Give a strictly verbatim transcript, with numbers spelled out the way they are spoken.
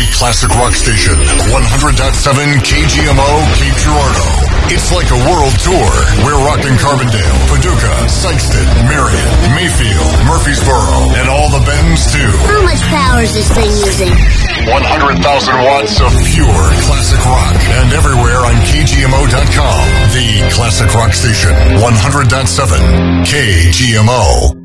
classic rock station, one hundred point seven K G M O, Cape Girardeau. It's like a world tour. We're rocking Carbondale, Paducah, Sykeston, Marion, Mayfield, Murfreesboro, and all the bends too. How much power is this thing using? one hundred thousand watts of pure classic rock. And everywhere on K G M O dot com. The classic rock station, one hundred point seven K G M O.